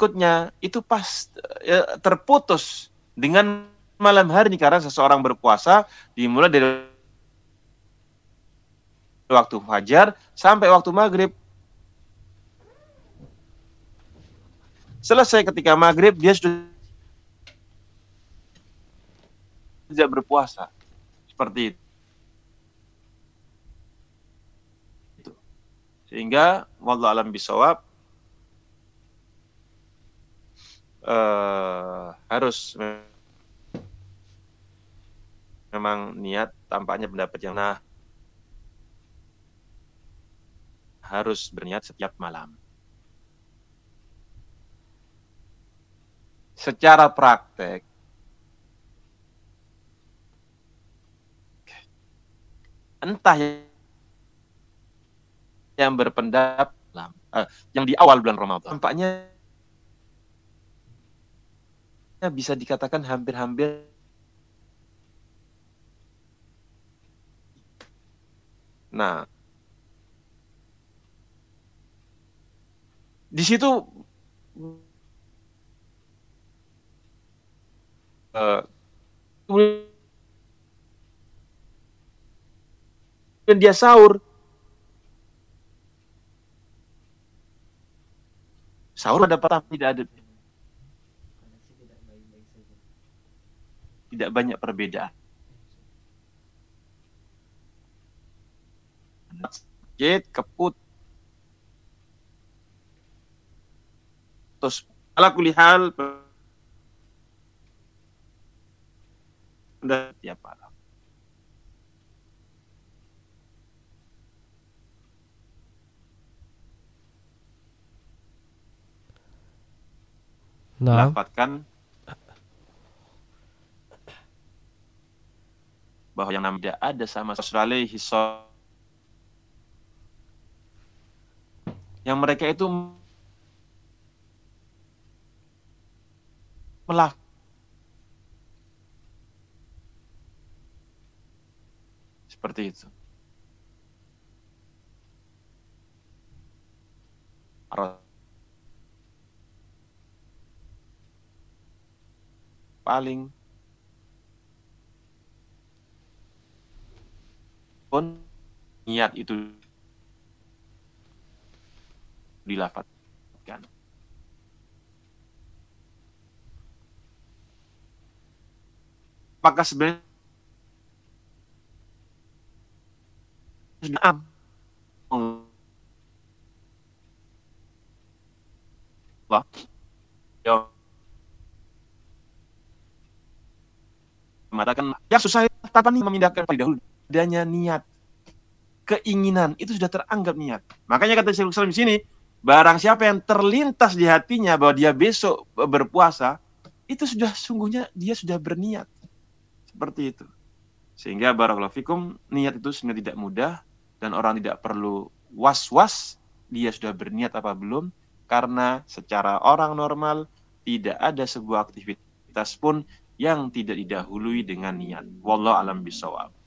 berikutnya itu terputus dengan malam hari karena seseorang berpuasa dimulai dari waktu fajar sampai waktu maghrib. Selesai ketika maghrib dia sudah tidak berpuasa. Seperti itu. Sehingga wallahu alam bisawab harus memang niat, tampaknya pendapat yang harus berniat setiap malam. Secara praktek entah yang berpendapat yang di awal bulan Ramadan tampaknya bisa dikatakan hampir-hampir di situ kemudian dia sahur ada petang, tidak banyak perbedaan. Sakit, keput, terus ala kulli hal tiap malam. Melafatkan bahwa yang namanya ada sama Rasulullah yang mereka itu seperti itu. Paling pun niat itu dilafadzkan. Apakah sebenarnya mengatakan ya susah tapi memindahkan pada dahulu adanya niat, keinginan itu sudah teranggap niat. Makanya kata Syekhul Islam di sini, barang siapa yang terlintas di hatinya bahwa dia besok berpuasa, itu sudah sungguhnya dia sudah berniat. Seperti itu. Sehingga barakallahu fikum, niat itu sebenarnya tidak mudah dan orang tidak perlu was-was dia sudah berniat apa belum, karena secara orang normal tidak ada sebuah aktivitas pun yang tidak didahului dengan niat. Wallahu alam bisawab.